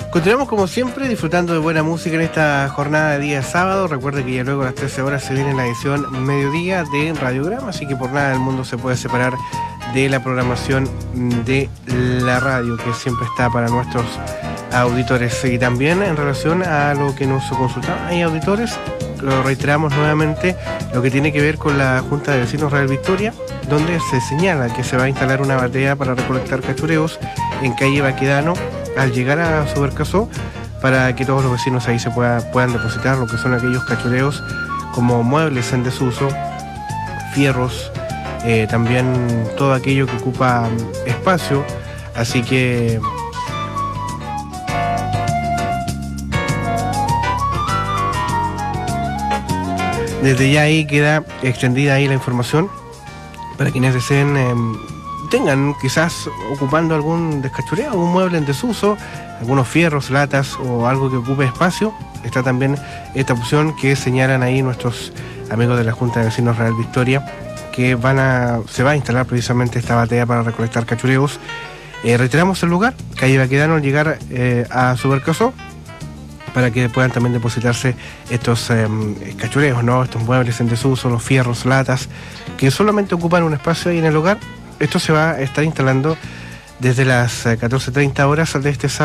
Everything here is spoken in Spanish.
Continuamos como siempre disfrutando de buena música en esta jornada de día sábado. Recuerde que ya luego a las 13 horas se viene la edición mediodía de Radiograma, así que por nada del mundo se puede separar de la programación de la radio, que siempre está para nuestros auditores. Y también en relación a lo que nos consultaban hay auditores, lo reiteramos nuevamente, lo que tiene que ver con la Junta de Vecinos Real Victoria, donde se señala que se va a instalar una batea para recolectar cachureos en calle Baquedano al llegar a Subercasó, para que todos los vecinos ahí se puedan depositar lo que son aquellos cachureos como muebles en desuso, fierros, también todo aquello que ocupa espacio. Así que desde ya ahí queda extendida ahí la información para quienes deseen tengan quizás ocupando algún descachureo, algún mueble en desuso, algunos fierros, latas o algo que ocupe espacio. Está también esta opción que señalan ahí nuestros amigos de la Junta de Vecinos Real Victoria, que se va a instalar precisamente esta batea para recolectar cachureos. Reiteramos el lugar, calle Baquedano, al llegar a Subercasó, para que puedan también depositarse estos cachureos, ¿no? Estos muebles en desuso, los fierros, latas, que solamente ocupan un espacio ahí en el hogar. Esto se va a estar instalando desde las 14:30 horas de este sábado